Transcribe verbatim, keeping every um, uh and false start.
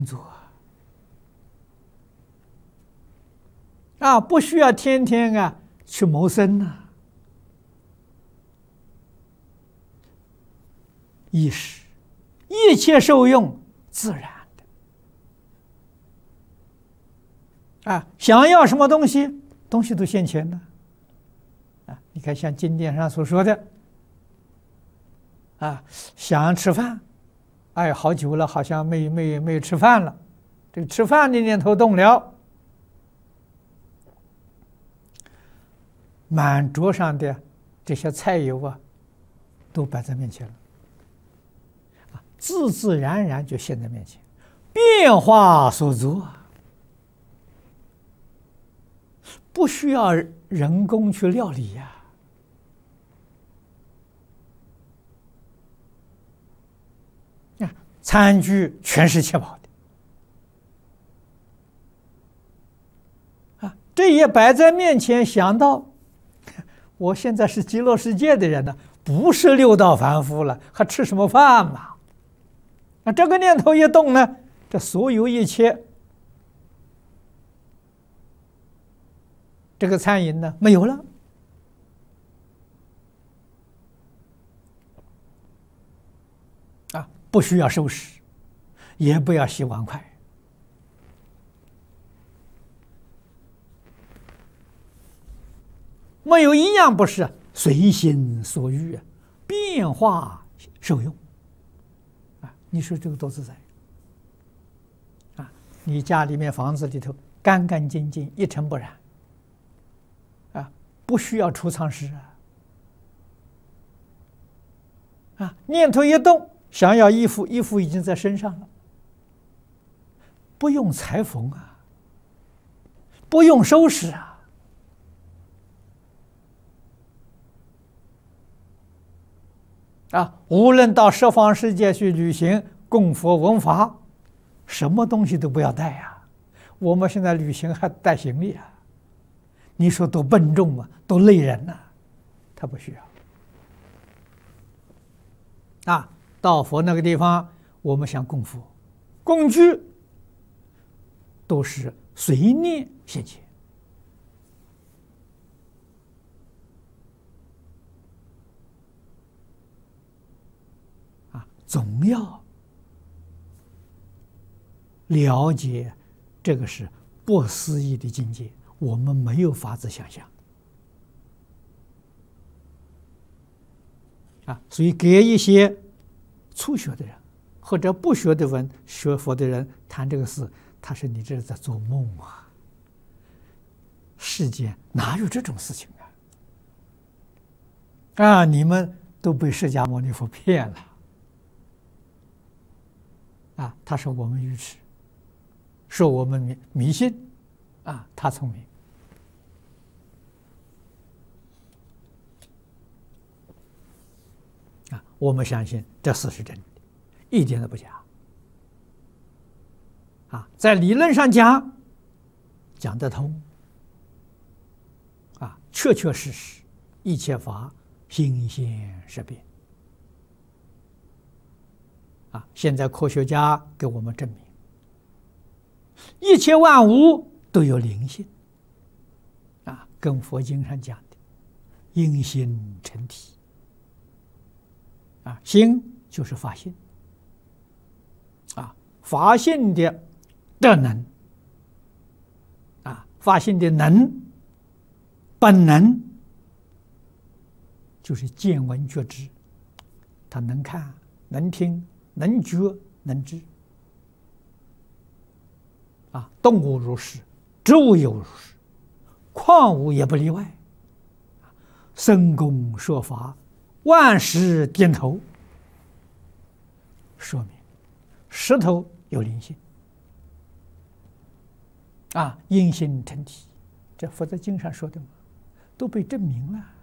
作啊，不需要天天啊去谋生呐、啊。意识，一切受用自然的啊。想要什么东西，东西都现前的啊。你看，像经典上所说的啊，想吃饭，哎，好久了，好像没没没吃饭了，这个吃饭的念头动了，满桌上的这些菜肴啊，都摆在面前了。自自然然就现在面前，变化所作，不需要人工去料理呀、啊。啊，餐具全是切好的，啊，这也摆在面前，想到我现在是极乐世界的人呢，不是六道凡夫了，还吃什么饭嘛？那这个念头一动呢，这所有一切，这个餐饮呢没有了啊，不需要收拾，也不要洗碗筷，没有一样不是随心所欲啊，变化受用。你说这个多自在啊！你家里面房子里头干干净净，一尘不染啊，不需要储藏室啊！啊，念头一动，想要衣服，衣服已经在身上了，不用裁缝啊，不用收拾啊。啊，无论到十方世界去旅行、供佛闻法，什么东西都不要带呀、啊。我们现在旅行还带行李啊，你说多笨重啊，多累人呐、啊。他不需要。啊，到佛那个地方，我们想供佛，工具都是随念现前。总要了解，这个是不思议的境界，我们没有法子想象啊。所以给一些初学的人或者不学的人、学佛的人谈这个事，他说：“你这是在做梦啊！世间哪有这种事情啊？啊，你们都被释迦牟尼佛骗了。”啊，他说我们愚痴，说我们迷迷信，啊，他聪明。啊，我们相信这事是真的，一点都不假。啊，在理论上讲，讲得通。啊，确确实实，一切法心现识变。啊，现在科学家给我们证明，一切万物都有灵性。啊，跟佛经上讲的，因心成体。啊，心就是法性。啊，法性的德能。啊，法性的能，本能就是见闻觉知，他能看，能听。能觉能知，啊，动物如是，植物有如是，矿物也不例外。僧公说法，万事点头，说明石头有灵性，啊，因心成体，这佛在经上说的嘛，都被证明了。